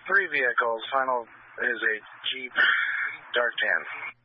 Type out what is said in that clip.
3 vehicles. Final is a Jeep Dark Tan.